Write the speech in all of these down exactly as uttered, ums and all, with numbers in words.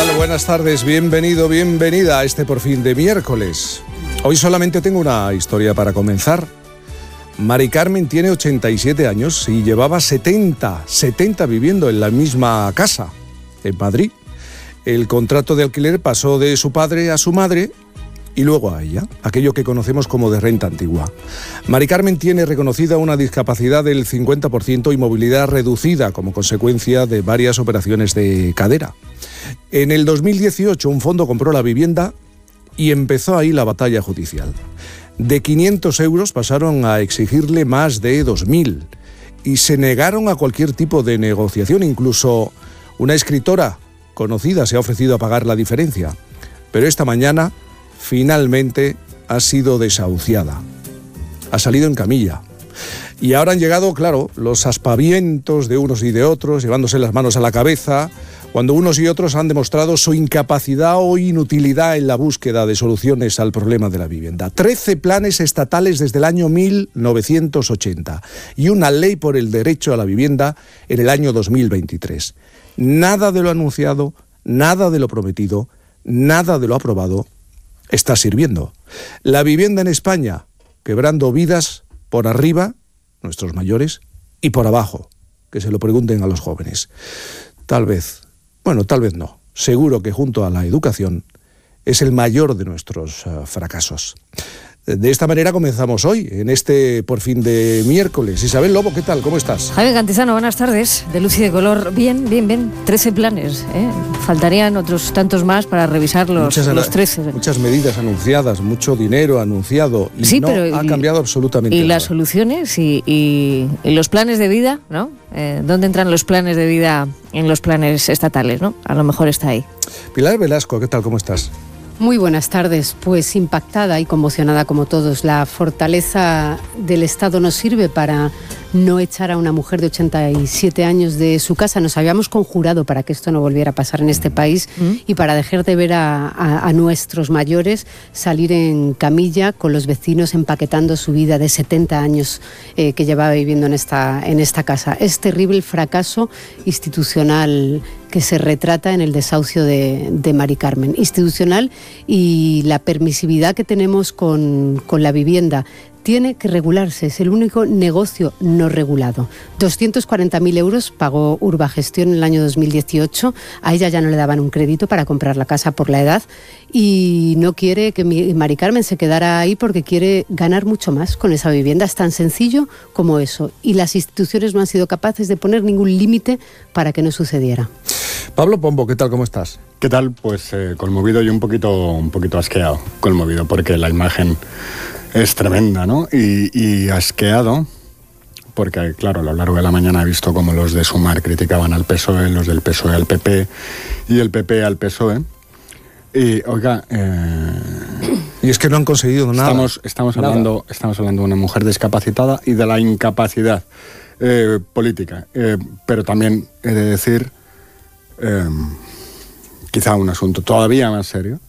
tal? Buenas tardes, bienvenido, bienvenida a este Por Fin de miércoles. Hoy solamente tengo una historia para comenzar. Mari Carmen tiene ochenta y siete años y llevaba setenta, setenta viviendo en la misma casa, en Madrid. El contrato de alquiler pasó de su padre a su madre y luego a ella, aquello que conocemos como de renta antigua. Mari Carmen tiene reconocida una discapacidad del cincuenta por ciento y movilidad reducida como consecuencia de varias operaciones de cadera. En el dos mil dieciocho un fondo compró la vivienda y empezó ahí la batalla judicial. De quinientos euros pasaron a exigirle más de dos mil y se negaron a cualquier tipo de negociación. Incluso una escritora conocida se ha ofrecido a pagar la diferencia. Pero esta mañana finalmente ha sido desahuciada. Ha salido en camilla. Y ahora han llegado, claro, los aspavientos de unos y de otros, llevándose las manos a la cabeza, cuando unos y otros han demostrado su incapacidad o inutilidad en la búsqueda de soluciones al problema de la vivienda. Trece planes estatales desde el año mil novecientos ochenta y una ley por el derecho a la vivienda en el año dos mil veintitrés. Nada de lo anunciado, nada de lo prometido, nada de lo aprobado está sirviendo. La vivienda en España, quebrando vidas por arriba, nuestros mayores, y por abajo, que se lo pregunten a los jóvenes. Tal vez, bueno, tal vez no, seguro que junto a la educación es el mayor de nuestros uh, fracasos. De esta manera comenzamos hoy, en este Por Fin de miércoles. Isabel Lobo, ¿qué tal? ¿Cómo estás? Javier Cantizano, buenas tardes. De luz y de color, bien, bien, bien. trece planes, ¿eh? Faltarían otros tantos más para revisar los, muchas, los trece. Muchas medidas anunciadas, mucho dinero anunciado y sí, no pero ha y, cambiado absolutamente y nada. Y las soluciones y, y, y los planes de vida, ¿no? Eh, ¿Dónde entran los planes de vida en los planes estatales, no? A lo mejor está ahí. Pilar Velasco, ¿qué tal? ¿Cómo estás? Muy buenas tardes. Pues impactada y conmocionada como todos. La fortaleza del Estado nos sirve para no echar a una mujer de ochenta y siete años de su casa. Nos habíamos conjurado para que esto no volviera a pasar en este país ¿Mm? y para dejar de ver a, a, a nuestros mayores salir en camilla con los vecinos empaquetando su vida de setenta años eh, que llevaba viviendo en esta, en esta casa. Es terrible el fracaso institucional que se retrata en el desahucio de, de Mari Carmen. Institucional y la permisividad que tenemos con, con la vivienda. Tiene que regularse, es el único negocio no regulado. doscientos cuarenta mil euros pagó Urbagestión en el año dos mil dieciocho. A ella ya no le daban un crédito para comprar la casa por la edad y no quiere que Mari Carmen se quedara ahí porque quiere ganar mucho más con esa vivienda. Es tan sencillo como eso. Y las instituciones no han sido capaces de poner ningún límite para que no sucediera. Pablo Pombo, ¿qué tal? ¿Cómo estás? ¿Qué tal? Pues eh, conmovido y un poquito, un poquito asqueado. Conmovido porque la imagen es tremenda, ¿no? Y, y asqueado porque, claro, a lo largo de la mañana he visto cómo los de Sumar criticaban al P S O E, los del P S O E al P P y el P P al P S O E. Y, oiga... Eh, y es que no han conseguido nada. Estamos, estamos, nada. Hablando, estamos hablando de una mujer discapacitada y de la incapacidad eh, política. Eh, pero también he de decir, eh, quizá un asunto todavía más serio,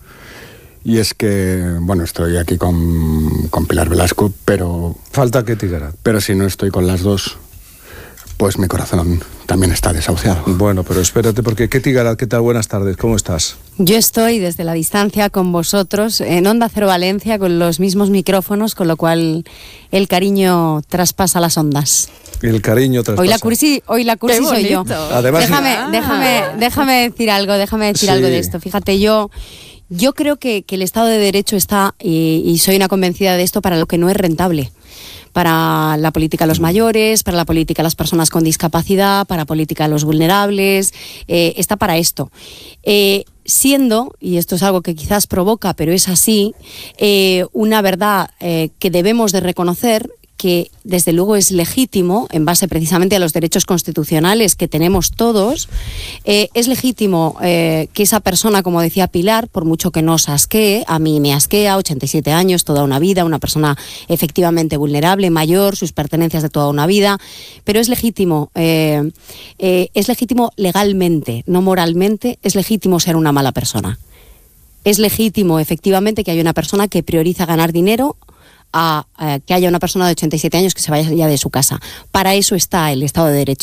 y es que, bueno, estoy aquí con, con Pilar Velasco, pero... Falta que Tigarat. Pero si no estoy con las dos, pues mi corazón también está desahuciado. Bueno, pero espérate, porque ¿qué Tigarat? ¿Qué tal? Buenas tardes, ¿cómo estás? Yo estoy desde la distancia con vosotros en Onda Cero Valencia con los mismos micrófonos, con lo cual el cariño traspasa las ondas. El cariño traspasa. Hoy la cursi, hoy la cursi soy yo. Además, déjame, ah. déjame, déjame decir algo, déjame decir sí. algo de esto. Fíjate, yo... Yo creo que, que el Estado de Derecho está, y, y soy una convencida de esto, para lo que no es rentable. Para la política de los mayores, para la política de las personas con discapacidad, para la política de los vulnerables, eh, está para esto. Eh, siendo, y esto es algo que quizás provoca, pero es así, eh, una verdad eh, que debemos de reconocer, que desde luego es legítimo, en base precisamente a los derechos constitucionales que tenemos todos, eh, es legítimo eh, que esa persona, como decía Pilar, por mucho que nos asquee, a mí me asquea, ochenta y siete años, toda una vida, una persona efectivamente vulnerable, mayor, sus pertenencias de toda una vida, pero es legítimo, eh, eh, es legítimo legalmente, no moralmente, es legítimo ser una mala persona. Es legítimo, efectivamente, que haya una persona que prioriza ganar dinero a, a que haya una persona de ochenta y siete años que se vaya ya de su casa. Para eso está el Estado de Derecho.